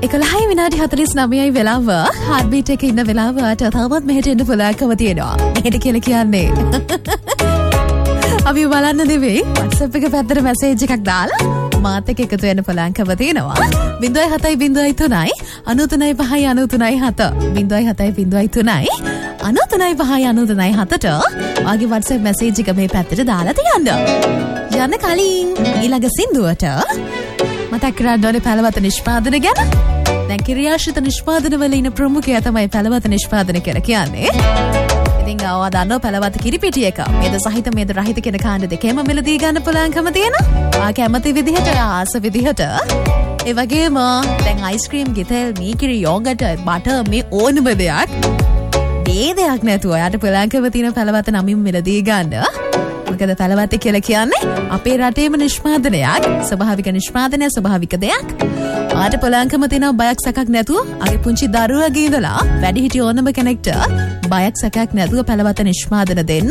11 විනාඩි 49යි වෙලාව. heartbeat එකේ ඉන්න වෙලාවට තවමත් මෙහෙට එන්න පුළුවන්කම තියෙනවා. මෙහෙට කියලා කියන්නේ. අපි බලන්න නෙවෙයි WhatsApp එක පැත්තට මැසේජ් එකක් දාලා මාත් එක්ක එකතු වෙන්න පුළුවන්කම තියෙනවා. 0.703 93.5 93.7 0.703 වාගේ WhatsApp මැසේජ් එක මේ පැත්තට දාලා තියන්න. යන්න කලින් ඊළඟ සින්දුවට මතක් කරගන්න ඕනේ පළවත නිෂ්පාදන ගැන. දැන් ක්‍රියාශීල නිෂ්පාදන වල ඉන්න ප්‍රමුඛයා තමයි පළවත නිෂ්පාදන කියලා කියන්නේ. ඉතින් ආවා දන්නව පළවත කිරිපිටි එක. මේද සහිත මේද රහිත කියන කාණ්ඩ දෙකේම මෙලදී ගන්න පුළුවන්කම තියෙනවා. ආ කැමති විදිහට ආස විදිහට. ඒ වගේම දැන් අයිස්ක්‍රීම් ගෙතෙල් මීකිරි යෝගට් බටර් මේ ඕනම දෙයක් මේ දෙයක් නැතුව යාට පුළුවන්කම තියෙන පළවත නමින් මෙලදී ගන්න. මොකද පළවත කියලා කියන්නේ අපේ රටේම නිෂ්පාදනයක්. ස්වභාවික නිෂ්පාදනය ස්වභාවික දෙයක්. ආට පුළුවන්කම තියෙන බයක් සැකක් නැතුව අගේ පුංචි දරුවගේ ඉඳලා වැඩිහිටි ඕනම කෙනෙක්ට බයක් සැකක් නැතුව පළවත නිෂ්පාදන දෙන්න.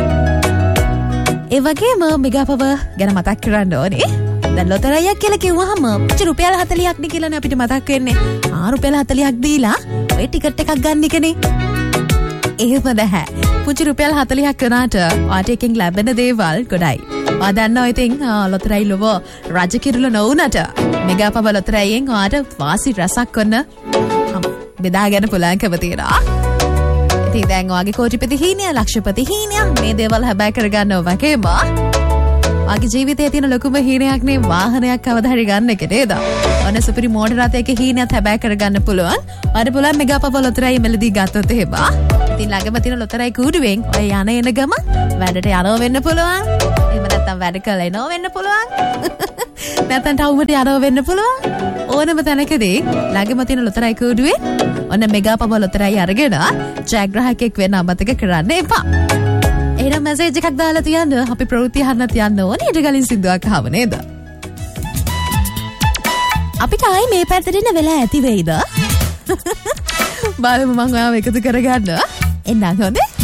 ඒ වගේම මෙගාපව ගැන මතක් කරන්න ඕනේ. දැන් ලොතරැයියක් කියලා කිව්වහම රුපියල් 40ක් නේ කියලානේ අපිට මතක් වෙන්නේ. රුපියල් 40ක් දීලා ඔය ටිකට් එකක් ගන්න එකනේ. එහෙම නැහැ. පුංචි රුපියල් 40ක් කරාට ඔයාට එකෙන් ලැබෙන දේවල් ගොඩයි. ඔයා දන්නවා ඉතින් ලොතරැයි ලොව රජ කිරුළ නොවුනට මෙගාපව ලොතරැයියෙන් ඔයාට වාසි රසක් වන්න බෙදාගෙන පුළුවන්කම තියෙනවා. ඉතින් දැන් ඔයාගේ කෝටිපති හීනය ලක්ෂපති හීනය මේ දේවල් හැබැයි කරගන්න වගේම ඔයාගේ ජීවිතයේ තියෙන ලොකුම හීනයක් නේ වාහනයක් කවදා හරි ගන්න එක නේද? ඔන්න සුපිරි මෝටර රථයක හීනයත් හැබැයි කරගන්න පුළුවන්. ඔයාට පුළුවන් මෙගාපව ලොතරැයි මෙලදී ගත්තොත් එහෙම. ඉතින් ළඟම තියෙන ලොතරැයි කූඩුවෙන් ඔය යන එන ගම වැඩට යනවා වෙන්න පුළුවන්. එහෙම නැත්නම් වැඩ කරලා එනවා වෙන්න පුළුවන්. නැත්නම් ටවුමට යනවා වෙන්න පුළුවන්. ඕනම තැනකදී ළඟම තියෙන ලොතරැයි කූඩුවේ ඔන්න මෙගාපව ලොතරැයි අරගෙන ජයග්‍රාහකෙක් වෙන්න අමතක කරන්න එපා. එහෙනම් මැසේජ් එකක් දාලා තියන්න අපි ප්‍රවෘත්ති අහන්නත් යන්න ඕනේ. ඊට කලින් සින්දුවක් අහව නේද? අපිට ආයි මේ පැත්තට එන්න වෙලා ඇති වෙයිද? බලමු මම ඔයාව එකතු කරගන්න. එන්න හොඳේ.